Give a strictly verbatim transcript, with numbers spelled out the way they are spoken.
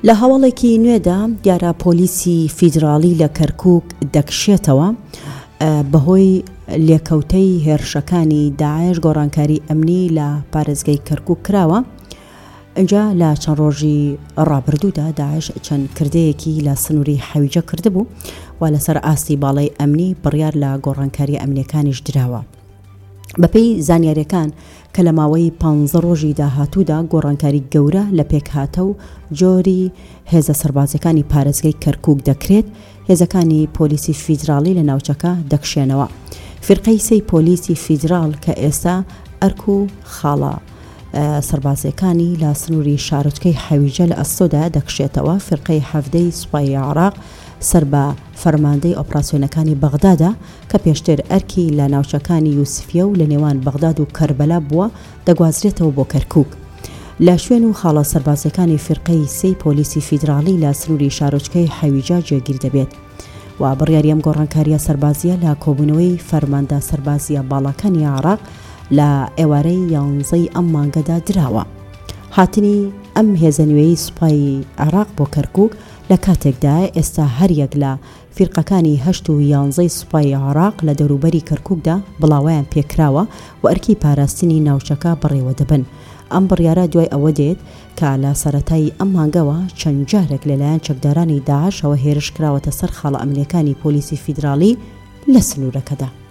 لە هەواڵێکی نوێدا دیارە پۆلیسی فیدرالی لە کەرکووک دەکشێتەوە بەهۆی لێکەوتەی هێرشەکانی داعش. گۆڕانکاری ئەمنی لە پارێزگای کەرکووک کراوە. اینجا لە چەند ڕۆژی ڕابردوودا داعش چەند کردەیەکی لە سنووری حەویجە کردبوو و لەسەر ئاستی باڵای ئەمنی بڕیار لە گۆڕانکاری ئەمنیەکانیش دراوە. بەپێی زانیاریەکان کە لە ماوەی پانزە ڕۆژی داهاتوودا گۆڕانکاری گەورە لە پێکهاتە و جۆری هێزە سەربازەکانی پارێزگای کەرکووک دەکرێت، هێزەکانی پۆلیسی فیدرالی لە ناوچەکە دەکشێنەوە. فرقەی سەی پۆلیسی فیدرال کە ئێستا ئەرک و خاڵە سەربازەکانی لە سنووری شارۆچکەی حەویجە لە ئەستۆدا دەکشێتەوە. فرقەی هەفتەی سوپای عێراق سەر بە فەرماندەی ئۆپراسیۆنەکانی بەغدادا کە پێشتر ئەرکی لە ناوچەکانی یوسفیە و لە نێوان بەغداد و کەربەلا بووە دەگوازرێتەوە بۆ کەرکووک. لە شوێن و خاڵە سەربازەکانی فرقەی سەی پۆلیسی فیدرالی لە سنووری شارۆچکەی حەویجە جێگیر دەبێت و بڕیاری ئەم گۆڕانکاریە سەربازیە لە کۆبوونەوەی فەرماندە سەربازیە باڵەکانی عێراق لە ئێوارەی یانزەی ئەم مانگەدا دراوە. هاتنی ئەم هێزەنوێی سوپای عێراق بۆ کەرکووک لە کاتێکدا ئێستا هەریەک لە فیرقەکانی هەشت و یانزەی سوپای عێراق لە دەوروبەری کەرکووکدا بڵاویان پێکراوە و ئەرکی پاراستنی ناوچەکە بڕێوە دەبن. ئەم بڕیارە دوای ئەوە دێت کە لە سەرەتای ئەم مانگەوە چەند جارێک لەلایەن چەکدارانی داعشەوە هێرش کراوەتە سەر خاڵە ئەمنیەکانی پۆلیسی فیدرالی لە سنوورەکەدا.